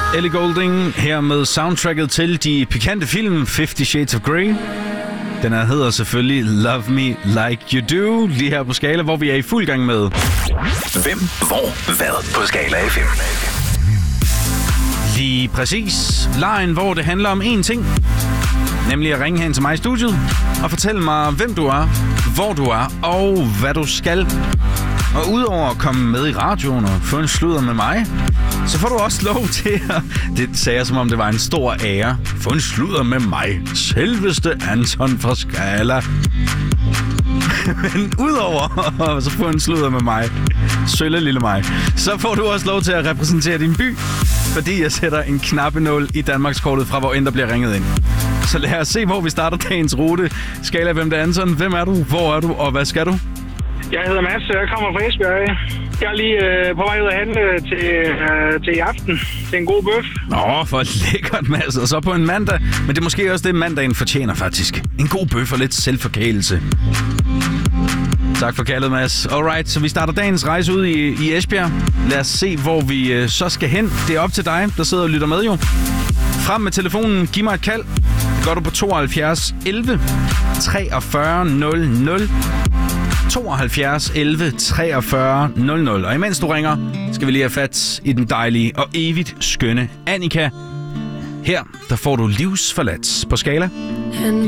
Ellie Goulding her med soundtracket til de pikante film 50 Shades of Grey. Den her hedder selvfølgelig Love Me Like You Do, lige her på Skala, hvor vi er i fuld gang med Hvem, hvor, hvad på Skala FM. Lige præcis. Lejen, hvor det handler om én ting. Nemlig at ringe hen til mig i studiet og fortælle mig, hvem du er, hvor du er og hvad du skal. Og udover at komme med i radioen og få en sludder med mig, så får du også lov til at... Det sagde jeg, som om det var en stor ære. Få en sludder med mig. Selveste Anton fra Skala. Men udover at så få en sludder med mig, sølle lille mig, så får du også lov til at repræsentere din by, fordi jeg sætter en knappenål i Danmarkskortet fra, hvor end der bliver ringet ind. Så lad os se, hvor vi starter dagens rute. Skala, hvem det er, Anton? Hvem er du? Hvor er du? Og hvad skal du? Jeg hedder Mads, jeg kommer fra Esbjerg. Jeg er lige på vej ud at handle til i aften. Det er en god bøf. Nå, for lækkert, Mads. Og så på en mandag. Men det er måske også det, mandagen fortjener, faktisk. En god bøf og lidt selvforkælelse. Tak for kaldet, Mads. Alright, så vi starter dagens rejse ud i Esbjerg. Lad os se, hvor vi så skal hen. Det er op til dig, der sidder og lytter med jo. Frem med telefonen. Giv mig et kald. Det gør du på 72 11 43 00. 72 11 43 00. Og imens du ringer, skal vi lige have fat i den dejlige og evigt skønne Annika. Her, der får du livsforladt på Skala. Han